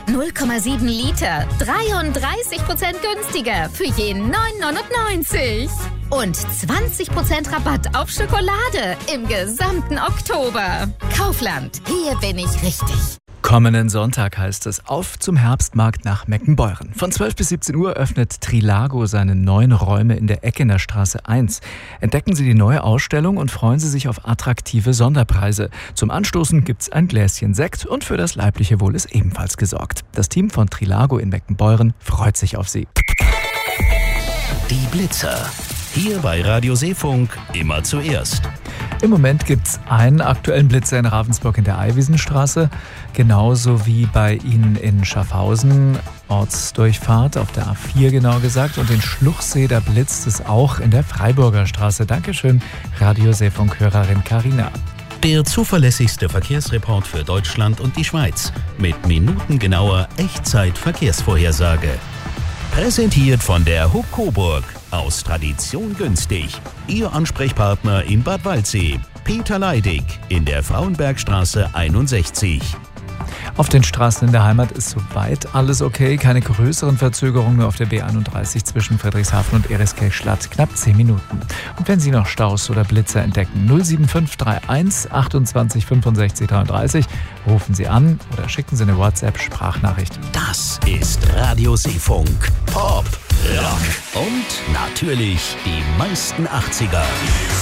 0,7 Liter. 33% günstiger für jeden 9,99. Und 20% Rabatt auf Schokolade im gesamten Oktober. Kaufland, hier bin ich richtig. Kommenden Sonntag heißt es auf zum Herbstmarkt nach Meckenbeuren. Von 12 bis 17 Uhr öffnet Trilago seine neuen Räume in der Eckener Straße 1. Entdecken Sie die neue Ausstellung und freuen Sie sich auf attraktive Sonderpreise. Zum Anstoßen gibt's ein Gläschen Sekt und für das leibliche Wohl ist ebenfalls gesorgt. Das Team von Trilago in Meckenbeuren freut sich auf Sie. Die Blitzer. Hier bei Radio Seefunk immer zuerst. Im Moment gibt es einen aktuellen Blitzer in Ravensburg in der Eiwiesenstraße, genauso wie bei Ihnen in Schaffhausen, Ortsdurchfahrt auf der A4 genau gesagt. Und in Schluchsee, da blitzt es auch in der Freiburger Straße. Dankeschön, Radio Seefunk-Hörerin Carina. Der zuverlässigste Verkehrsreport für Deutschland und die Schweiz mit minutengenauer Echtzeit-Verkehrsvorhersage. Präsentiert von der Hub Coburg. Aus Tradition günstig. Ihr Ansprechpartner in Bad Waldsee. Peter Leidig in der Frauenbergstraße 61. Auf den Straßen in der Heimat ist soweit alles okay. Keine größeren Verzögerungen, nur auf der B31 zwischen Friedrichshafen und Eriskirchstadt knapp 10 Minuten. Und wenn Sie noch Staus oder Blitzer entdecken, 07531 28 65 33, rufen Sie an oder schicken Sie eine WhatsApp-Sprachnachricht. Das ist Radio Seefunk. Pop, Rock und natürlich die meisten 80er.